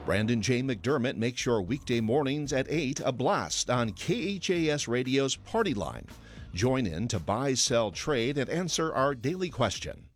Brandon J. McDermott makes your weekday mornings at 8 a blast on KHAS Radio's Party Line. Join in to buy, sell, trade, and answer our daily question.